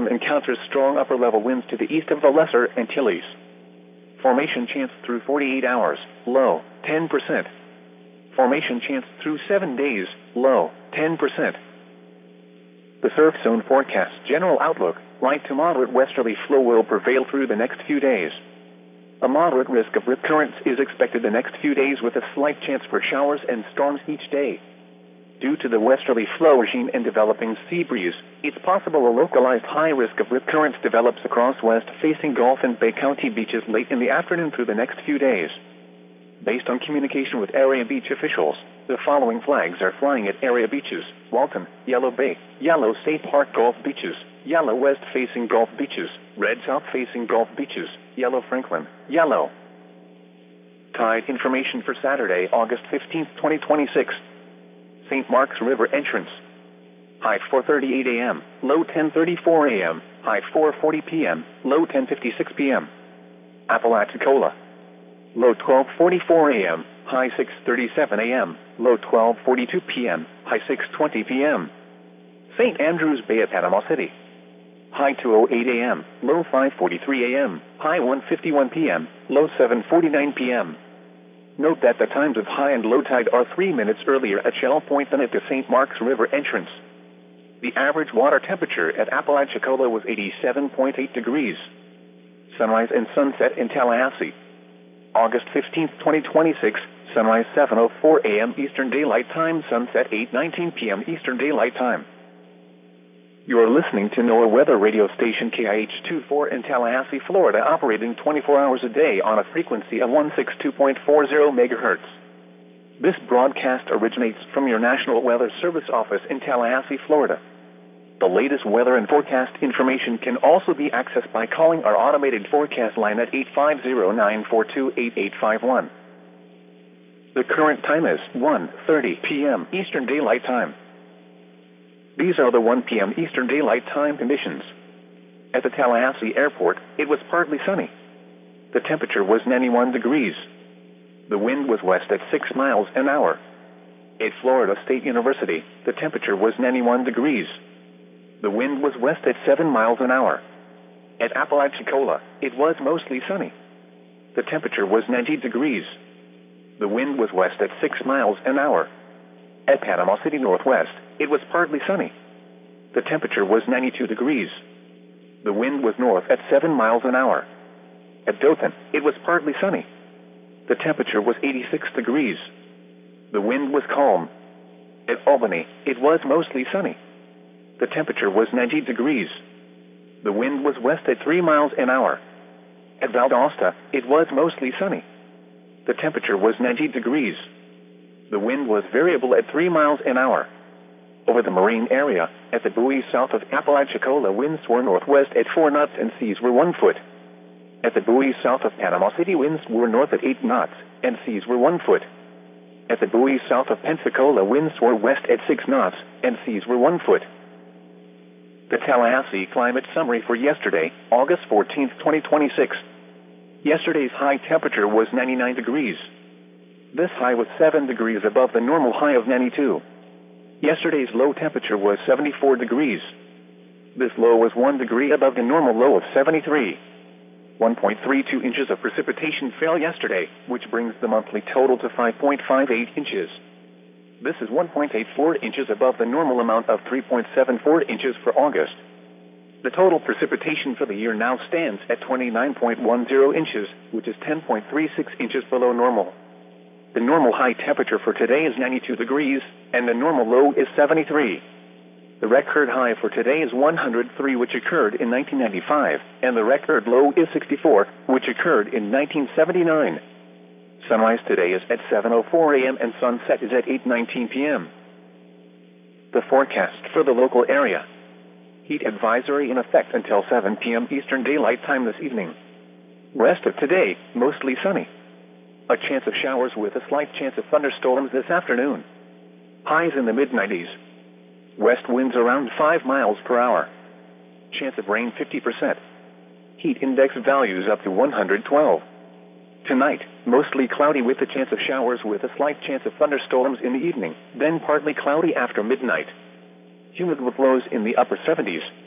system encounters strong upper-level winds to the east of the Lesser Antilles. Formation chance through 48 hours, low, 10%. Formation chance through 7 days, low, 10%. The surf zone forecast general outlook, light to moderate westerly flow will prevail through the next few days. A moderate risk of rip currents is expected the next few days with a slight chance for showers and storms each day. Due to the westerly flow regime and developing sea breeze, it's possible a localized high risk of rip currents develops across west-facing Gulf and Bay County beaches late in the afternoon through the next few days. Based on communication with area beach officials, the following flags are flying at area beaches: Walton, Yellow Bay, Yellow State Park Gulf beaches, Yellow west-facing Gulf beaches, red south-facing Gulf beaches, Yellow Franklin, Yellow. Tide information for Saturday, August 15, 2026. St. Mark's River entrance. High 4:38 a.m., low 10:34 a.m., high 4:40 p.m., low 10:56 p.m. Apalachicola. Low 12:44 a.m., high 6:37 a.m., low 12:42 p.m., high 6:20 p.m. St. Andrews Bay at Panama City. High 2:08 a.m., low 5:43 a.m., high 1:51 p.m., low 7:49 p.m. Note that the times of high and low tide are 3 minutes earlier at Shell Point than at the St. Mark's River entrance. The average water temperature at Apalachicola was 87.8 degrees. Sunrise and sunset in Tallahassee. August 15, 2026, sunrise 7:04 a.m. Eastern Daylight Time, sunset 8:19 p.m. Eastern Daylight Time. You are listening to NOAA weather radio station KIH-24 in Tallahassee, Florida, operating 24 hours a day on a frequency of 162.40 MHz. This broadcast originates from your National Weather Service office in Tallahassee, Florida. The latest weather and forecast information can also be accessed by calling our automated forecast line at 850-942-8851. The current time is 1:30 p.m. Eastern Daylight Time. These are the 1 p.m. Eastern Daylight Time conditions. At the Tallahassee Airport, it was partly sunny. The temperature was 91 degrees. The wind was west at 6 miles an hour. At Florida State University, the temperature was 91 degrees. The wind was west at 7 miles an hour. At Apalachicola, it was mostly sunny. The temperature was 90 degrees. The wind was west at 6 miles an hour. At Panama City Northwest, it was partly sunny. The temperature was 92 degrees. The wind was north at 7 miles an hour. At Dothan, it was partly sunny. The temperature was 86 degrees. The wind was calm. At Albany, it was mostly sunny. The temperature was 90 degrees. The wind was west at 3 miles an hour. At Valdosta, it was mostly sunny. The temperature was 90 degrees. The wind was variable at 3 miles an hour. Over the marine area, at the buoys south of Apalachicola, winds were northwest at 4 knots and seas were 1 foot. At the buoys south of Panama City, winds were north at 8 knots and seas were 1 foot. At the buoys south of Pensacola, winds were west at 6 knots and seas were 1 foot. The Tallahassee climate summary for yesterday, August 14, 2026. Yesterday's high temperature was 99 degrees. This high was 7 degrees above the normal high of 92. Yesterday's low temperature was 74 degrees. This low was 1 degree above the normal low of 73. 1.32 inches of precipitation fell yesterday, which brings the monthly total to 5.58 inches. This is 1.84 inches above the normal amount of 3.74 inches for August. The total precipitation for the year now stands at 29.10 inches, which is 10.36 inches below normal. The normal high temperature for today is 92 degrees, and the normal low is 73. The record high for today is 103, which occurred in 1995, and the record low is 64, which occurred in 1979. Sunrise today is at 7:04 a.m. and sunset is at 8:19 p.m. The forecast for the local area. Heat advisory in effect until 7 p.m. Eastern Daylight Time this evening. Rest of today, mostly sunny. A chance of showers with a slight chance of thunderstorms this afternoon. Highs in the mid-90s. West winds around 5 miles per hour. Chance of rain 50%. Heat index values up to 112. Tonight, mostly cloudy with a chance of showers with a slight chance of thunderstorms in the evening, then partly cloudy after midnight. Humid with lows in the upper 70s.